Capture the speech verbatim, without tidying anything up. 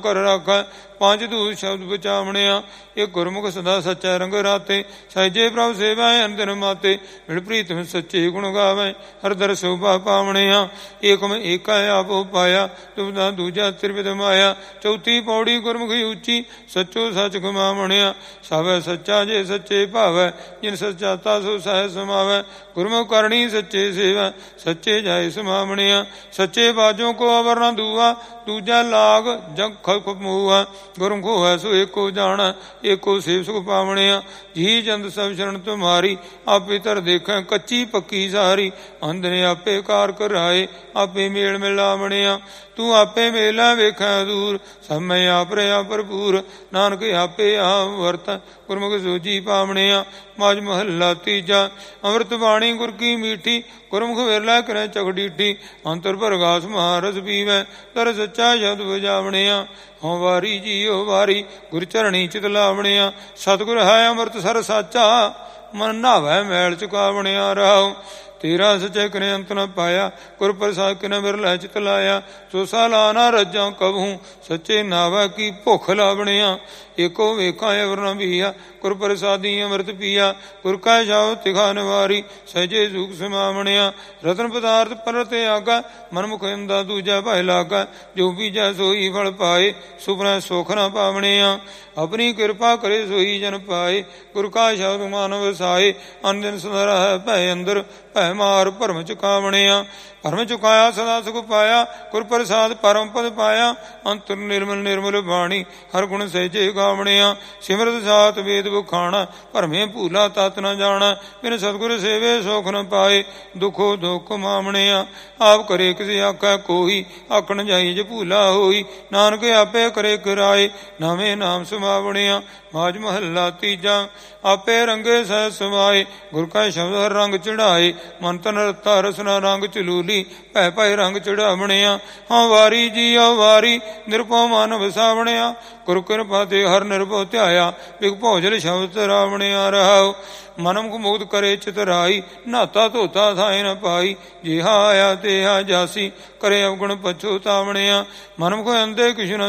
ਕਰ ਰਾਖੈ। ਪੰਜ ਦੂਤ ਸ਼ਬਦ ਬਚਾਵਣਿਆ, ਇਹ ਗੁਰਮੁਖ ਸਦਾ ਸੱਚਾ ਰੰਗ ਰਾਤੇ। ਸਹਿਜੇ ਪ੍ਰਭ ਸੇਵੈ ਅੰਦਰ ਮਾਤੇ, ਮਿਲ ਪ੍ਰੀਤਮ ਸੱਚੇ ਗੁਣ ਗਾਵੈ। ਹਰ ਦਰ ਸੋਭਾ ਪਾਵਣਿਆ, ਏਕਮ ਏਕਾ ਆਪ ਉਪਾਇਆ। ਤੁਮਦਾ ਦੂਜਾ ਤ੍ਰਿਵਿਧ ਮਾਇਆ, ਚੌਥੀ ਪੌੜੀ ਗੁਰਮੁਖੀ ਉੱਚੀ। ਸੱਚੋ ਸੱਚ ਕਮਾਵਣਿਆ, ਸਭੈ ਸੱਚਾ ਜੇ ਸੱਚੇ ਭਾਵੈ। ਜਿਨ ਸੱਚਾ ਤਾ ਸੋ ਸਹਿ ਸਮਾਵੈ। ਗੁਰਮੁਖ ਕਰਨੀ ਸੱਚੇ ਸੇਵੈ, ਸੱਚੇ ਜਾਏ ਸਮਾਵਣਿਆ। ਸੱਚੇ ਬਾਜੋਂ ਕੋ ਅਵਰ ਨ ਦੂਆ, ਦੂਜਾ ਲਾਗ ਜਗ ਖਪ ਮੂਆ। ਗੁਰਮੁਖ ਹੈ ਸੋ ਏਕੋ ਜਾਣੈ, ਏਕੋ ਸੇਵ ਸੁਖ ਪਾਵਣਿਆ। ਜੀ ਚੰਦ ਸਭ ਸ਼ਰਨ ਤੁਮਾਰੀ, ਆਪੇ ਧਰ ਦੇਖੈ ਕੱਚੀ ਪੱਕੀ ਸਾਰੀ। ਅੰਧ ਨੇ ਆਪੇ ਕਾਰ ਕਰਾਏ, ਆਪੇ ਮੇਲ ਮਿਲਾਵਣਿਆ। ਤੂੰ ਆਪੇ ਮੇਲਾ ਵੇਖੈ ਦੂਰ, ਸਭ ਮੈਂ ਆਪ ਰਿਆ ਭਰਪੂਰ। ਨਾਨਕ ਆਪੇ ਆਪ ਵਰਤ, ਗੁਰਮੁਖ ਸੋਝੀ ਪਾਵਣਿਆ। ਮਾਝ ਮਹੱਲਾ ਤੀਜਾ। ਅੰਮ੍ਰਿਤ ਬਾਣੀ ਗੁਰ ਕੀ ਮੀਠੀ, ਗੁਰਮੁਖ ਵੇਲਾ ਕਰੈ ਚਖ ਡੀਠੀ। ਅੰਤਰ ਪ੍ਰਗਾਸ ਮਹਾਰਸ ਪੀਵੈ, ਦਰ ਸੱਚਾ ਸ਼ਬਦ ਬਜਾਵਣਿਆ। ਹਉ ਵਾਰੀ ਜੀਉ ਵਾਰੀ, ਗੁਰ ਚਰਣੀ ਚਿਤ ਲਾਵਣਿਆ। ਸਤਿਗੁਰ ਹੈ ਅੰਮ੍ਰਿਤ ਸਰ ਸਾਚਾ, ਮਨ ਨਾਵੈ ਮੈਲ ਚੁਕਾਵਣਿਆ। ਰਹਾਉ ਤੇਰਾ ਸੱਚੇ ਕਨੇ ਅੰਤ ਨ ਪਾਇਆ, ਗੁਰ ਪ੍ਰਸਾਦ ਕਿਨ ਬਿਰਲੇ ਚਿਤ ਲਾਇਆ। ਸੋ ਸਾਲਾ ਨਾ ਰੱਜਾਂ ਕਬਹੂ, ਸੱਚੇ ਨਾਵੈ ਕੀ ਭੁੱਖ ਲਾਵਣਿਆ। ਏਕੋ ਵੇਖਾਂ ਅਵਰ ਨ ਬੀਆ, ਗੁਰ ਪ੍ਰਸਾਦੀ ਅੰਮ੍ਰਿਤ ਪੀਆ। ਗੁਰ ਕਾ ਸ਼ਬਦ ਤਿਖਾ ਨਿਵਾਰੀ, ਸਹਿਜੇ ਸੁਖ ਸਮਾਵਣਿਆ। ਰਤਨ ਪਦਾਰਥ ਪਰਤ ਆਗਾ, ਮਨਮੁਖ ਇੰਦਾ ਦੂਜਾ ਭੈ ਲਾਗਾ। ਜੋ ਬੀਜੈ ਸੋਈ ਫਲ ਪਾਏ, ਸੁਪਨੈ ਸੁਖ ਨ ਪਾਵਣਿਆ। ਆਪਣੀ ਕਿਰਪਾ ਕਰੇ ਸੋਈ ਜਨ ਪਾਏ, ਗੁਰ ਕਾ ਸ਼ਬਦ ਮਨ ਵਸਾਏ। ਅਨ ਦਿਨ ਸਦਾ ਰਹੈ ਭੈ ਅੰਦਰ, ਭੈ ਮਾਰ ਭਰਮ ਚੁਕਾਵਣਿਆ। ਭਰਮ ਚੁਕਾਇਆ ਸਦਾ ਸੁਖ ਪਾਇਆ, ਗੁਰ ਪ੍ਰਸਾਦ ਪਰਮ ਪਦ ਪਾਇਆ। ਅੰਤਰ ਨਿਰਮਲ ਨਿਰਮਲ ਬਾਣੀ, ਹਰ ਗੁਣ ਸਹਿਜੇ ਗਾਵਣਿਆ। ਸਿਮਰਤ ਸਾਤ ਵੇਦ ਬਖਾਣਾ, ਭਰਮੇ ਭੂਲਾ ਤਤ ਨ ਜਾਣਾ। ਬਿਨ ਸਤਿਗੁਰ ਸੇਵੇ ਸੁਖ ਨ ਪਾਏ, ਦੁਖੋ ਦੁਖ ਮਾਵਣਿਆ। ਆਪ ਕਰੇ ਕਿਸੇ ਆਖੈ ਕੋਈ, ਆਖਣ ਜਾਈ ਜੇ ਭੂਲਾ ਹੋਈ। ਨਾਨਕ ਆਪੇ ਕਰੇ ਕਿਰਾਏ, ਨਵੇਂ ਨਾਮ ਸਮਾਵਣਿਆ। ਮਾਝ ਮਹੱਲਾ ਤੀਜਾ। ਆਪੇ ਰੰਗੇ ਸਹਿ ਸਮਾਏ, ਗੁਰ ਕਾ ਸ਼ਬਦ ਹਰ ਰੰਗ ਚੜਾਏ। ਮਨ ਤਨ ਰਤਾ ਰਸਨਾ ਰੰਗ ਚਲੂਲੀ, ਭੈ ਭੈ ਰੰਗ ਚੜਾਵਣਿਆ। ਹਾਂ ਵਾਰੀ ਜੀਉ ਵਾਰੀ, ਨਿਰਭਉ ਮਨ ਵਸਾਵਣਿਆ। ਗੁਰ ਕਿਰਪਾ ਤੇ ਹਰ ਨਿਰਭਉ ਧਿਆਇਆ, ਬਿਗ ਭੋਜਲ ਸ਼ਬਦ ਤਰਾਵਣਿਆ। ਰਹਾਉ ਮਨਮੁਖ ਮੁਕਤ ਕਰੇ ਚਿਤਰਾਈ, ਨਾਤਾ ਧੋਤਾ ਥਾਏ ਨ ਪਾਈ। ਜਿਹਾ ਆਇਆ ਤੇਹਾ ਜਾਸੀ, ਕਰੇ ਅਵਗੁਣ ਪਛੁਤਾਵਣਿਆ। ਮਨਮੁਖ ਅੰਦੇ ਕਿਛੁ ਨ